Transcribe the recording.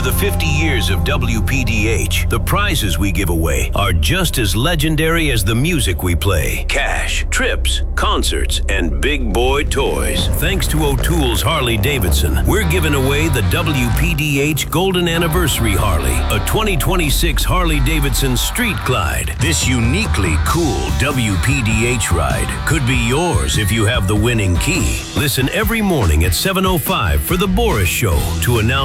the 50 years of WPDH, the prizes we give away are just as legendary as the music we play. Cash, trips, concerts, and big boy toys. Thanks to O'Toole's Harley-Davidson, we're giving away the WPDH Golden Anniversary Harley, a 2026 Harley-Davidson Street Glide. This uniquely cool WPDH ride could be yours if you have the winning key. Listen every morning at 7:05 for The Boris Show to announce